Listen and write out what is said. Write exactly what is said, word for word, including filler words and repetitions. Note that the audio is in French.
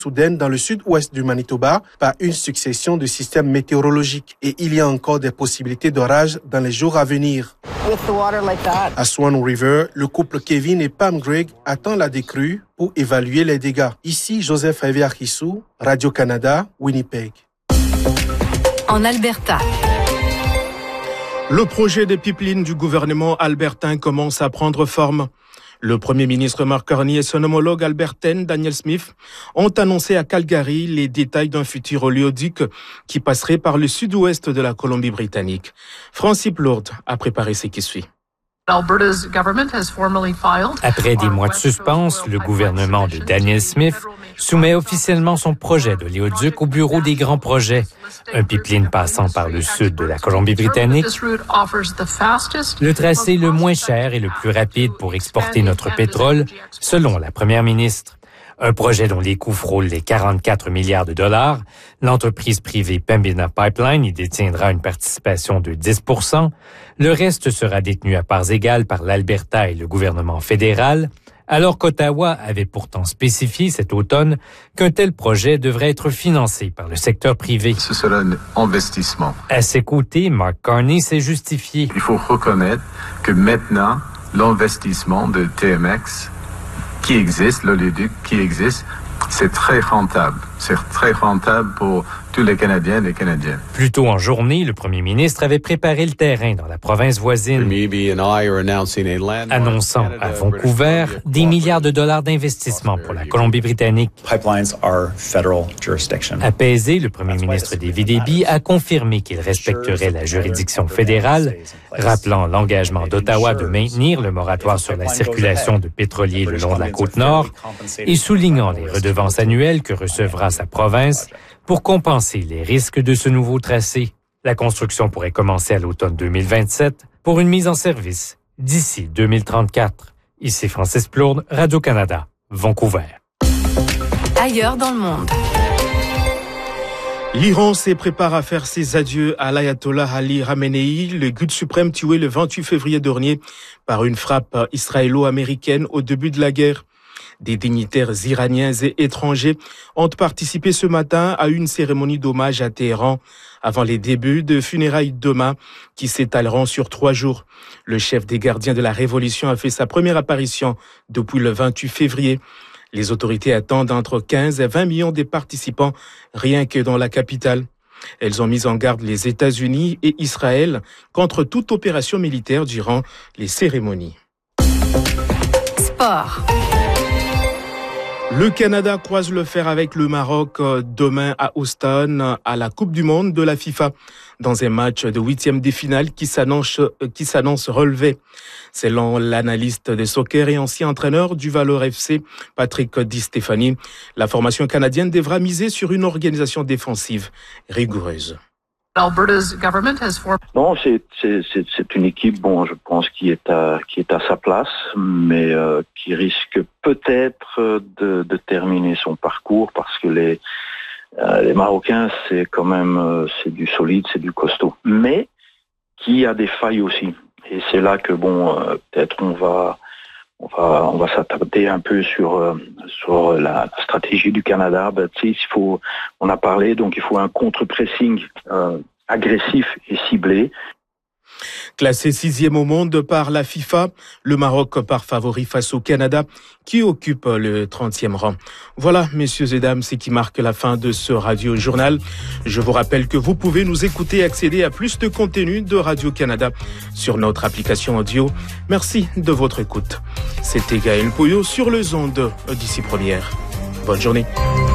soudaine dans le sud-ouest du Manitoba par une succession de systèmes météorologiques et il y a encore des possibilités d'orage dans les jours à venir. À Swan River, le couple Kevin et Pam Gregg attend la décrue pour évaluer les dégâts. Ici, Joseph Eviarissou, Radio-Canada, Winnipeg. En Alberta. Le projet de pipeline du gouvernement albertain commence à prendre forme. Le premier ministre Mark Carney et son homologue albertaine Danielle Smith ont annoncé à Calgary les détails d'un futur oléoduc qui passerait par le sud-ouest de la Colombie-Britannique. Francis Plourde a préparé ce qui suit. Après des mois de suspense, le gouvernement de Danielle Smith soumet officiellement son projet d'oléoduc au bureau des grands projets. Un pipeline passant par le sud de la Colombie-Britannique, le tracé le moins cher et le plus rapide pour exporter notre pétrole, selon la première ministre. Un projet dont les coûts frôlent les quarante-quatre milliards de dollars. L'entreprise privée Pembina Pipeline y détiendra une participation de dix pour cent. Le reste sera détenu à parts égales par l'Alberta et le gouvernement fédéral, alors qu'Ottawa avait pourtant spécifié cet automne qu'un tel projet devrait être financé par le secteur privé. Ce sera un investissement. À ses côtés, Mark Carney s'est justifié. Il faut reconnaître que maintenant, l'investissement de T M X qui existe, l'oléoduc qui existe, c'est très rentable. C'est très rentable pour tous les Canadiens et les Canadiennes. Plus tôt en journée, le premier ministre avait préparé le terrain dans la province voisine, annonçant à Vancouver des milliards de dollars d'investissement pour la Colombie-Britannique. Apaisé, le premier ministre David Eby a confirmé qu'il respecterait la juridiction fédérale, rappelant l'engagement d'Ottawa de maintenir le moratoire sur la circulation de pétroliers le long de la Côte-Nord et soulignant les redevances annuelles que recevra sa province pour compenser les risques de ce nouveau tracé. La construction pourrait commencer à l'automne deux mille vingt-sept pour une mise en service d'ici deux mille trente-quatre. Ici Francis Plourde, Radio-Canada, Vancouver. Ailleurs dans le monde. L'Iran se prépare à faire ses adieux à l'ayatollah Ali Khamenei, le guide suprême tué le vingt-huit février dernier par une frappe israélo-américaine au début de la guerre. Des dignitaires iraniens et étrangers ont participé ce matin à une cérémonie d'hommage à Téhéran avant les débuts de funérailles demain qui s'étaleront sur trois jours. Le chef des gardiens de la Révolution a fait sa première apparition depuis le vingt-huit février. Les autorités attendent entre quinze et vingt millions de participants rien que dans la capitale. Elles ont mis en garde les États-Unis et Israël contre toute opération militaire durant les cérémonies. Sport. Le Canada croise le fer avec le Maroc demain à Houston à la Coupe du Monde de la FIFA dans un match de huitième de finale qui s'annonce, qui s'annonce relevé. Selon l'analyste de soccer et ancien entraîneur du Valor F C, Patrick Di Stéphanie, la formation canadienne devra miser sur une organisation défensive rigoureuse. Non, c'est, c'est, c'est, c'est une équipe, bon, je pense, qui est à, qui est à sa place, mais euh, qui risque peut-être de, de terminer son parcours parce que les, euh, les Marocains, c'est quand même, euh, c'est du solide, c'est du costaud, mais qui a des failles aussi. Et c'est là que, bon, euh, peut-être on va, on va, on va s'attarder un peu sur, euh, sur la, la stratégie du Canada. Ben, tu sais, il faut, on a parlé, donc il faut un contre-pressing euh, agressif et ciblé. Classé sixième au monde par la FIFA, le Maroc part favori face au Canada qui occupe le trentième rang. Voilà, messieurs et dames, ce qui marque la fin de ce Radio-Journal. Je vous rappelle que vous pouvez nous écouter et accéder à plus de contenu de Radio-Canada sur notre application audio. Merci de votre écoute. C'était Gaël Pouillot sur les ondes d'ici première. Bonne journée.